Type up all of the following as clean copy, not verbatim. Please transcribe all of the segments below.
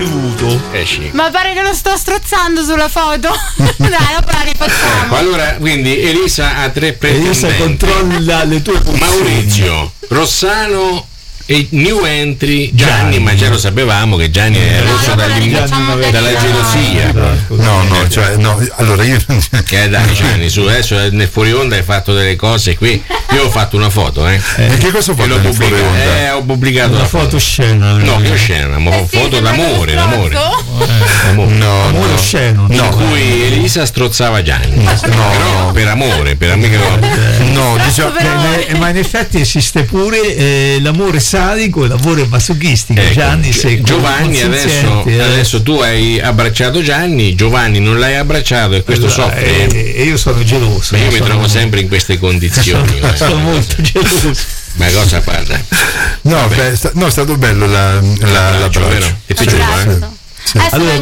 bevuto. Sì. Ma pare che lo sto strozzando sulla foto. Dai, dopo la rifacciamo. Ecco, allora, quindi Elisa ha 3 pretendenti. Elisa controlla le tue posizioni. Maurizio, Rossano e new entry Gianni, ma già lo sapevamo che Gianni è rosso dalla gelosia. No, allora io che dai Gianni, su adesso nel fuori onda hai fatto delle cose qui. Io ho fatto una foto, E che cosa ho fatto nel fuori onda? Ho pubblicato una foto scena. No, che scena, ma foto d'amore, l'amore. No, sceno. In cui Elisa strozzava Gianni. No, per amore, per amiche. No, diciamo, ma in effetti esiste pure l'amore sadico e l'amore masochistico. Ecco, Gianni, Giovanni adesso tu hai abbracciato Gianni, Giovanni non l'hai abbracciato e questo soffre. E io sono geloso. Io mi trovo sempre in queste condizioni. Sono molto geloso. Ma cosa parla? No, è stato bello l'abbraccio. È piaciuto, Allora,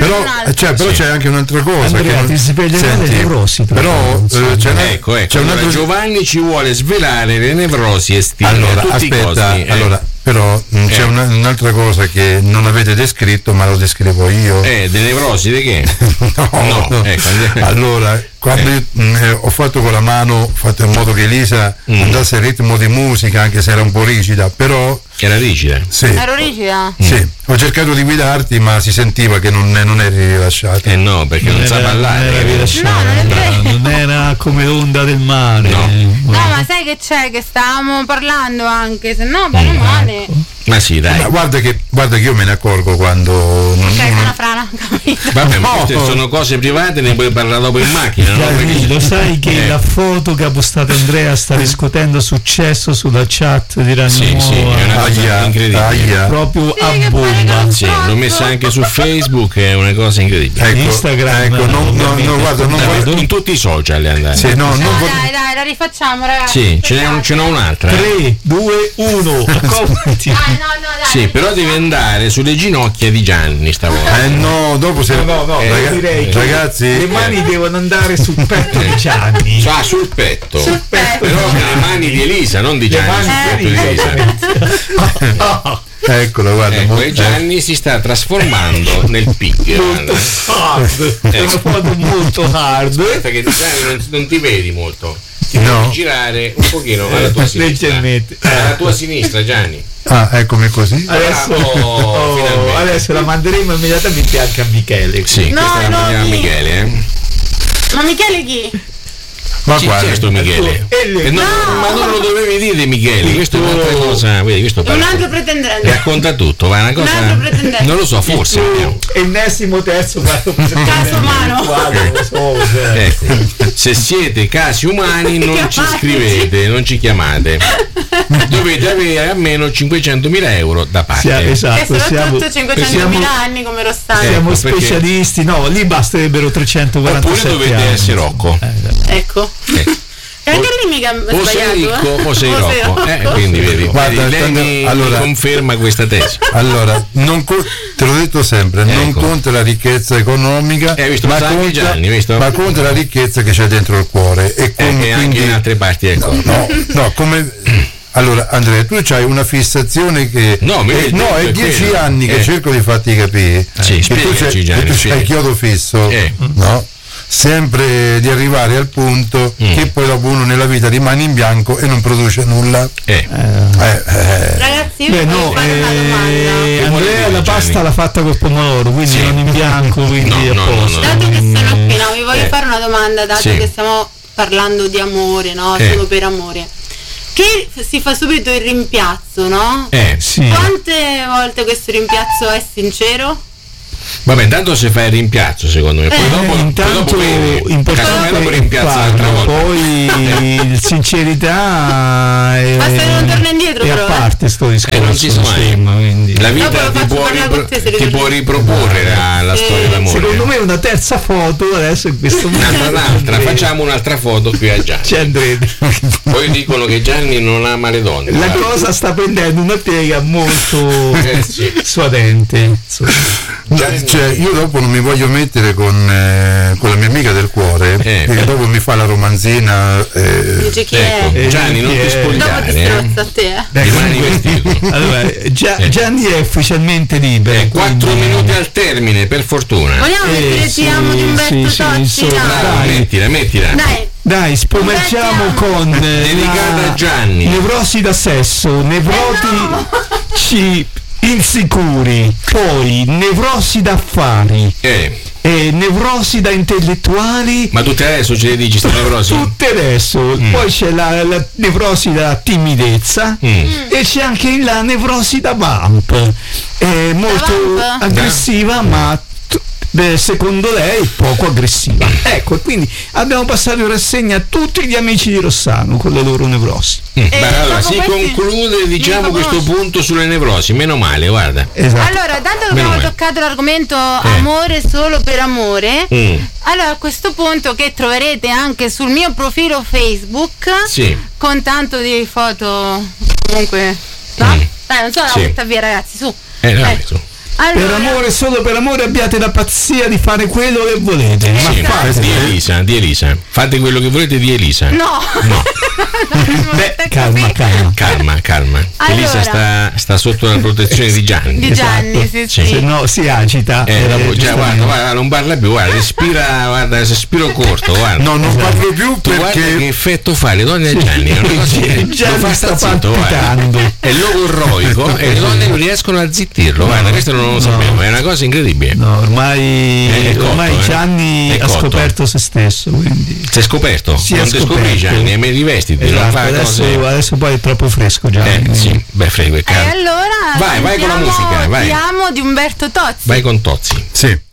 però c'è anche un'altra cosa. Andrea, ti sveglierà le nevrosi. Però ecco. Allora, Giovanni ci vuole svelare le nevrosi estive. Allora, tutti aspetta, i costi, però c'è un'altra cosa che non avete descritto, ma lo descrivo io. De nevrosi di che? No. Ecco. Allora, quando io ho fatto con la mano, ho fatto in modo che Elisa andasse al ritmo di musica, anche se era un po' rigida, però era rigida? Sì. Ero rigida? Sì, ho cercato di guidarti, ma si sentiva che non eri rilasciata. No, perché non sa ballare. Non era rilasciata. Non era come l'onda del mare. No, ma sai che c'è? Che stavamo parlando anche, se no bene male. Ma sì, dai. Ma guarda che io me ne accorgo quando una frana, capito? Vabbè, ma queste sono cose private, ne puoi parlare dopo in macchina. Lo sai che la foto che ha postato Andrea sta riscuotendo successo sulla chat di Radio Nuova? Sì, è una cosa incredibile. Proprio a bomba. Sì, l'ho messa anche su Facebook, è una cosa incredibile. Instagram. Ecco, guarda, in tutti i social è andata. Sì, dai, la rifacciamo, ragazzi. Sì, ce n'ho un'altra. 3, 2, 1. Accomodati. No, sì, però devi andare sulle ginocchia di Gianni stavolta. No, dopo se direi che ragazzi, le mani devono andare sul petto di Gianni. Sul petto. Però le mani di Elisa, non di Gianni, sul petto di Elisa. Eccola, guarda. E Gianni si sta trasformando nel pig. Molto hard. È una foto molto hard. Aspetta che Gianni non ti vedi molto. Ti devi girare un pochino alla tua sinistra. Leggermente. Alla tua sinistra, Gianni. Eccomi così. Adesso la manderemo immediatamente anche a Michele. Sì, questa la mandiamo a Michele. Ma Michele chi? Ma guarda, questo Michele. Ma non lo dovevi dire Michele, questo è un'altra cosa. Vedi, questo un altro pretendente. Racconta tutto, ma è una cosa. Non lo so, forse. Ennesimo terzo caso umano. Se siete casi umani non ci scrivete, non ci chiamate. Dovete avere almeno 500.000 euro da parte. Esatto, e soprattutto 500.000 anni come Rossano. Siamo specialisti, no, lì basterebbero 347 oppure dovete essere Rocco. Ecco. E anche lì mica o sei ricco o sei Rocco. Quindi vedi, guarda, lei mi conferma questa tesi. Allora, te l'ho detto sempre, non conta la ricchezza economica, ma conta la ricchezza che c'è dentro il cuore e quindi anche in altre parti del corpo. No, come. Allora Andrea, tu c'hai una fissazione che è 10 anni che cerco di farti capire che tu c'hai chiodo fisso, no? Sempre di arrivare al punto che poi dopo uno nella vita rimane in bianco e non produce nulla. Ragazzi, io voglio fare una domanda. Andrea la pasta l'ha fatta col pomodoro, quindi non in bianco, quindi a posto. Dato che sono qui, vi voglio fare una domanda, dato che stiamo parlando di amore, no? Solo per amore. Che si fa subito il rimpiazzo, no? Sì. Quante volte questo rimpiazzo è sincero? Vabbè, intanto se fai il rimpiazzo, secondo me, poi dopo importante poi sincerità basta che non torna indietro, però a parte sto discorso, non si sa mai. La vita ti può riproporre la storia d'amore. Secondo me una terza foto adesso in questo momento facciamo un'altra foto qui a Gianni. Ci andrete. Poi dicono che Gianni non ama le donne. La cosa sta prendendo una piega molto suadente. Io dopo non mi voglio mettere con la mia amica del cuore, perché dopo mi fa la romanzina. Dice chi è? Gianni, non ti spogliare. Dopo ti strozza a te. Allora, Gianni è ufficialmente libero. 4 minuti al termine, per fortuna. Vogliamo mettere ti amo di Umberto Tozzi? Mettila. Dai, spumeggiamo con dedicata a Gianni. Nevrosi da sesso, nevrotici insicuri, poi nevrosi da affari. Nevrosi da intellettuali. Ma tutte adesso ce le dici queste nevrosi? Tutte adesso. Poi c'è la nevrosi da timidezza e c'è anche la nevrosi da vamp. È molto aggressiva, ma secondo lei poco aggressiva. Ecco, quindi abbiamo passato in rassegna a tutti gli amici di Rossano con le loro nevrosi. Allora si conclude questo punto sulle nevrosi, meno male, guarda. Esatto. Allora, dato che abbiamo toccato l'argomento amore solo per amore, allora a questo punto, che troverete anche sul mio profilo Facebook, con tanto di foto comunque, no? Non so, la butta via, ragazzi, su. Su. Allora, per amore, solo per amore, abbiate la pazzia di fare quello che volete. Di Elisa. Fate quello che volete di Elisa. No. Calma. Allora, Elisa sta sotto la protezione di Gianni. Sì. Se no si agita. Guarda, non parla più, respira, guarda, respiro corto, guarda. No, non parlo più perché. Guarda che effetto fa le donne a Gianni. Gianni sta palpitando. È logorroico e le donne non riescono a zittirlo. Guarda, questo non lo sapevo, è una cosa incredibile. No, ormai Gianni ha scoperto se stesso, quindi. Si è scoperto? Non ti scopri, Gianni, mi rivestiti. Esatto, adesso poi è troppo fresco, Gianni. Fresco e caldo. Allora vai con la musica, vai. Ti amo di Umberto Tozzi. Vai con Tozzi. Sì.